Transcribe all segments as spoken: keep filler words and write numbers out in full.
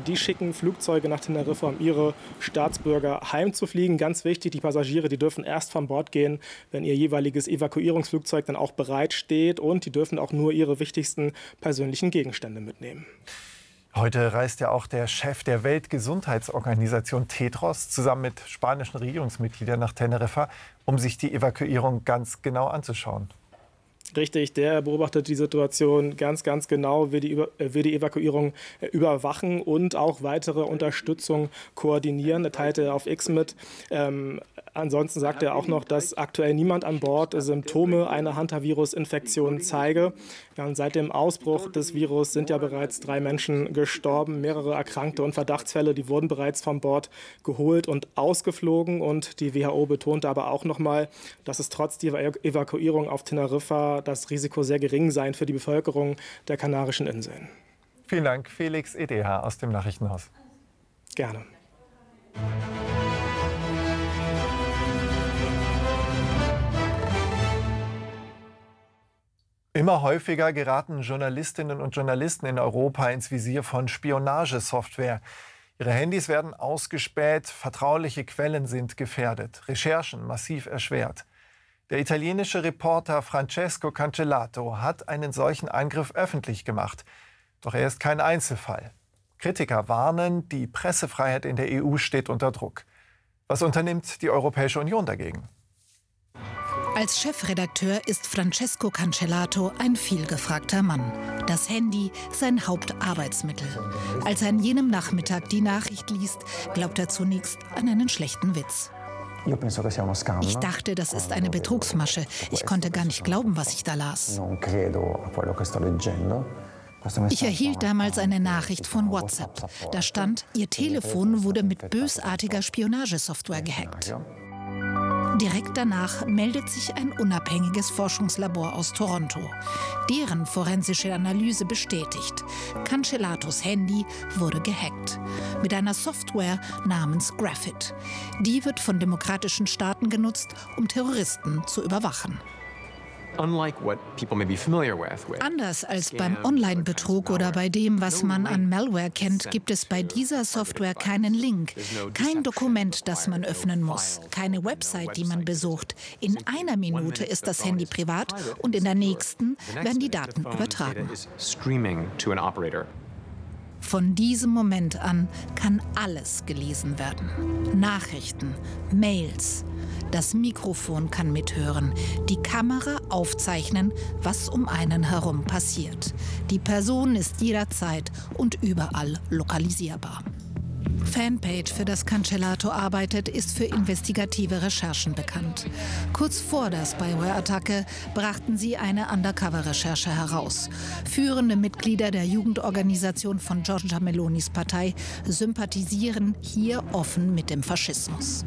die schicken Flugzeuge nach Teneriffa, um ihre Staatsbürger heimzufliegen. Ganz wichtig, die Passagiere, die dürfen erst von Bord gehen, wenn ihr jeweiliges Evakuierungsflugzeug dann auch bereit steht. Und die dürfen auch nur ihre wichtigsten persönlichen Gegenstände mitnehmen. Heute reist ja auch der Chef der Weltgesundheitsorganisation Tedros zusammen mit spanischen Regierungsmitgliedern nach Teneriffa, um sich die Evakuierung ganz genau anzuschauen. Richtig, der beobachtet die Situation ganz, ganz genau, will die, Über will die Evakuierung überwachen und auch weitere Unterstützung koordinieren. Das teilte er auf X mit. Ähm, ansonsten sagt er auch noch, dass aktuell niemand an Bord Symptome einer Hantavirus-Infektion zeige. Ja, und seit dem Ausbruch des Virus sind ja bereits drei Menschen gestorben. Mehrere Erkrankte und Verdachtsfälle, die wurden bereits von Bord geholt und ausgeflogen. Und die W H O betonte aber auch noch mal, dass es trotz dieser Evakuierung auf Teneriffa das Risiko sehr gering sein für die Bevölkerung der Kanarischen Inseln. Vielen Dank, Felix Edeha aus dem Nachrichtenhaus. Gerne. Immer häufiger geraten Journalistinnen und Journalisten in Europa ins Visier von Spionagesoftware. Ihre Handys werden ausgespäht, vertrauliche Quellen sind gefährdet, Recherchen massiv erschwert. Der italienische Reporter Francesco Cancellato hat einen solchen Angriff öffentlich gemacht. Doch er ist kein Einzelfall. Kritiker warnen, die Pressefreiheit in der E U steht unter Druck. Was unternimmt die Europäische Union dagegen? Als Chefredakteur ist Francesco Cancellato ein vielgefragter Mann. Das Handy sein Hauptarbeitsmittel. Als er an jenem Nachmittag die Nachricht liest, glaubt er zunächst an einen schlechten Witz. Ich dachte, das ist eine Betrugsmasche. Ich konnte gar nicht glauben, was ich da las. Ich erhielt damals eine Nachricht von WhatsApp. Da stand, Ihr Telefon wurde mit bösartiger Spionagesoftware gehackt. Direkt danach meldet sich ein unabhängiges Forschungslabor aus Toronto. Deren forensische Analyse bestätigt, Cancellatos Handy wurde gehackt. Mit einer Software namens Graphit. Die wird von demokratischen Staaten genutzt, um Terroristen zu überwachen. Anders als beim Online-Betrug oder bei dem, was man an Malware kennt, gibt es bei dieser Software keinen Link, kein Dokument, das man öffnen muss, keine Website, die man besucht. In einer Minute ist das Handy privat und in der nächsten werden die Daten übertragen. Von diesem Moment an kann alles gelesen werden. Nachrichten, Mails. Das Mikrofon kann mithören, die Kamera aufzeichnen, was um einen herum passiert. Die Person ist jederzeit und überall lokalisierbar. Fanpage, für das Cancellato arbeitet, ist für investigative Recherchen bekannt. Kurz vor der Spyware-Attacke brachten sie eine Undercover-Recherche heraus. Führende Mitglieder der Jugendorganisation von Giorgia Melonis Partei sympathisieren hier offen mit dem Faschismus.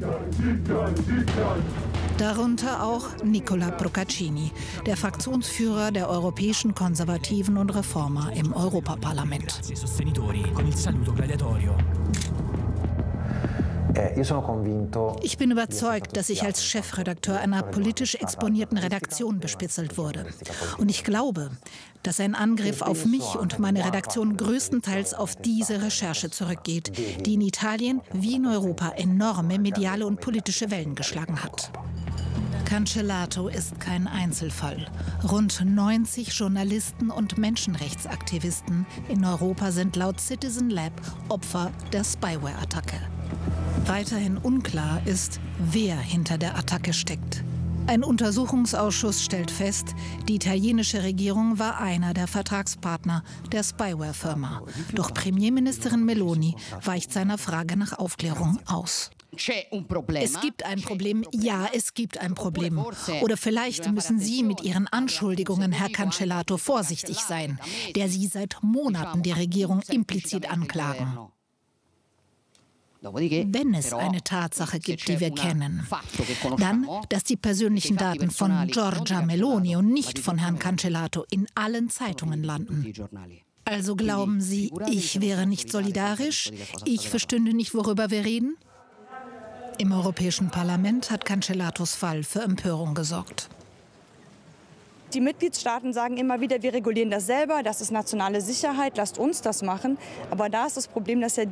Darunter auch Nicola Procaccini, der Fraktionsführer der europäischen Konservativen und Reformer im Europaparlament. Ich bin überzeugt, dass ich als Chefredakteur einer politisch exponierten Redaktion bespitzelt wurde. Und ich glaube, dass ein Angriff auf mich und meine Redaktion größtenteils auf diese Recherche zurückgeht, die in Italien wie in Europa enorme mediale und politische Wellen geschlagen hat. Cancellato ist kein Einzelfall. Rund neunzig Journalisten und Menschenrechtsaktivisten in Europa sind laut Citizen Lab Opfer der Spyware-Attacke. Weiterhin unklar ist, wer hinter der Attacke steckt. Ein Untersuchungsausschuss stellt fest, die italienische Regierung war einer der Vertragspartner der Spyware-Firma. Doch Premierministerin Meloni weicht seiner Frage nach Aufklärung aus. Es gibt ein Problem, ja, es gibt ein Problem. Oder vielleicht müssen Sie mit Ihren Anschuldigungen, Herr Cancellato, vorsichtig sein, der Sie seit Monaten die Regierung implizit anklagen. Wenn es eine Tatsache gibt, die wir kennen, dann, dass die persönlichen Daten von Giorgia Meloni und nicht von Herrn Cancellato in allen Zeitungen landen. Also glauben Sie, ich wäre nicht solidarisch? Ich verstünde nicht, worüber wir reden? Im Europäischen Parlament hat Cancellatos Fall für Empörung gesorgt. Die Mitgliedstaaten sagen immer wieder, wir regulieren das selber, das ist nationale Sicherheit, lasst uns das machen. Aber da ist das Problem, dass ja